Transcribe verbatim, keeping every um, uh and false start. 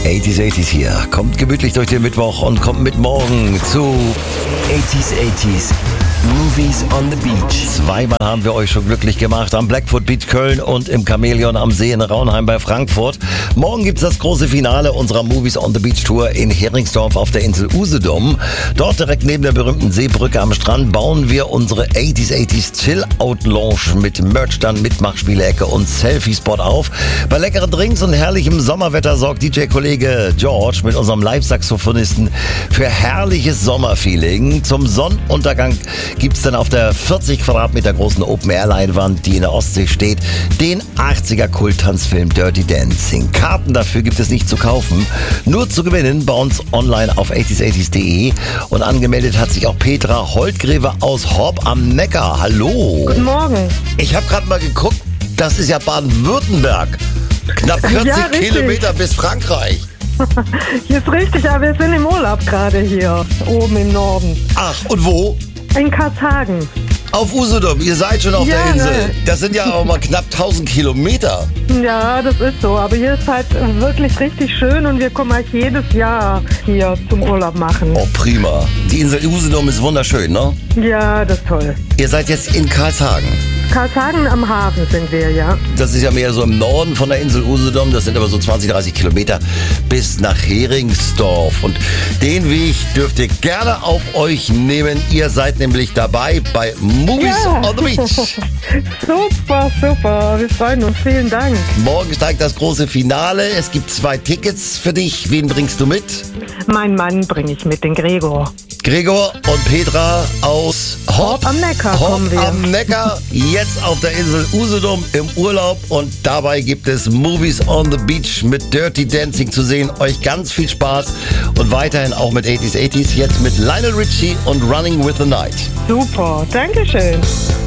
achtziger achtziger hier. Kommt gemütlich durch den Mittwoch und kommt mit morgen zu achtziger achtziger Movies on the Beach. Zweimal haben wir euch schon glücklich gemacht. Am Blackfoot Beach Köln und im Chamäleon am See in Raunheim bei Frankfurt. Morgen gibt's das große Finale unserer Movies on the Beach Tour in Heringsdorf auf der Insel Usedom. Dort direkt neben der berühmten Seebrücke am Strand bauen wir unsere achtziger achtziger Chill-Out Lounge mit Merchstand, Mitmachspielecke und Selfie-Spot auf. Bei leckeren Drinks und herrlichem Sommerwetter sorgt D J-Kollege George mit unserem Live-Saxophonisten für herrliches Sommerfeeling. Zum Sonnenuntergang gibt's dann auf der vierzig Quadratmeter großen Open-Air-Leinwand, die in der Ostsee steht, den achtziger-Kult-Tanzfilm Dirty Dancing. Karten dafür gibt es nicht zu kaufen, nur zu gewinnen bei uns online auf achtziger achtziger punkt de. Und angemeldet hat sich auch Petra Holtgreve aus Horb am Neckar. Hallo. Guten Morgen. Ich habe gerade mal geguckt, das ist ja Baden-Württemberg. Knapp vierzig Ja, richtig. Kilometer bis Frankreich. Hier ist richtig, aber wir sind im Urlaub gerade hier, oben im Norden. Ach, und wo? In Karthagen. Auf Usedom, ihr seid schon auf Ja, der Insel. ne. Das sind ja auch mal knapp tausend Kilometer. Ja, das ist so. Aber hier ist halt wirklich richtig schön und wir kommen halt jedes Jahr hier zum Urlaub machen. Oh, prima. Die Insel Usedom ist wunderschön, ne? Ja, das ist toll. Ihr seid jetzt in Karlshagen. Karthagen am Hafen sind wir, ja. Das ist ja mehr so im Norden von der Insel Usedom. Das sind aber so zwanzig, dreißig Kilometer bis nach Heringsdorf. Und den Weg dürft ihr gerne auf euch nehmen. Ihr seid nämlich dabei bei Movies Ja. on the Beach. Super, super. Wir freuen uns. Vielen Dank. Morgen steigt das große Finale. Es gibt zwei Tickets für dich. Wen bringst du mit? Mein Mann bringe ich mit, den Gregor. Gregor und Petra aus Horb Horb am Neckar Horb kommen wir. am Neckar, jetzt auf der Insel Usedom im Urlaub, und dabei gibt es Movies on the Beach mit Dirty Dancing zu sehen. Euch ganz viel Spaß und weiterhin auch mit achtziger achtziger, jetzt mit Lionel Richie und Running with the Night. Super. Dankeschön.